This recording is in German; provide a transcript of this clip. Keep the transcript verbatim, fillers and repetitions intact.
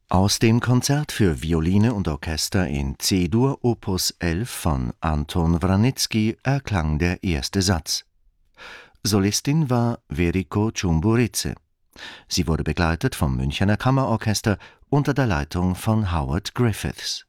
Aus dem Konzert für Violine und Orchester in C-Dur Opus elf von Anton Wranitzky erklang der erste Satz. Solistin war Veriko Chumburidze. Sie wurde begleitet vom Münchener Kammerorchester unter der Leitung von Howard Griffiths.